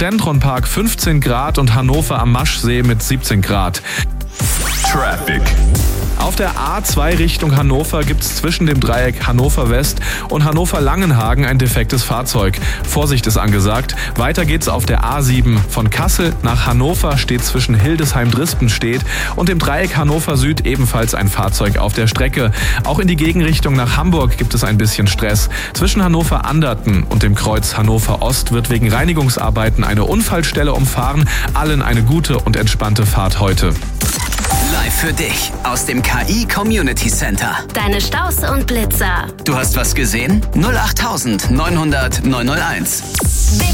Dendron-Park 15 Grad und Hannover am Maschsee mit 17 Grad. Traffic. Auf der A2 Richtung Hannover gibt es zwischen dem Dreieck Hannover West und Hannover-Langenhagen ein defektes Fahrzeug. Vorsicht ist angesagt. Weiter geht's auf der A7 von Kassel nach Hannover, steht zwischen Hildesheim-Drispenstedt und dem Dreieck Hannover Süd ebenfalls ein Fahrzeug auf der Strecke. Auch in die Gegenrichtung nach Hamburg gibt es ein bisschen Stress. Zwischen Hannover-Anderten und dem Kreuz Hannover Ost wird wegen Reinigungsarbeiten eine Unfallstelle umfahren. Allen eine gute und entspannte Fahrt heute. Live für dich aus dem KI Community Center. Deine Staus und Blitzer. Du hast was gesehen? 08900 901.